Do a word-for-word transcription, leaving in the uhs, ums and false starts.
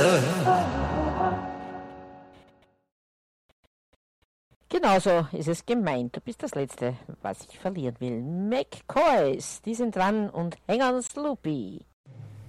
Genauso ist es gemeint. Du bist das Letzte, was ich verlieren will. McCoys, die sind dran und hang on Sloopy.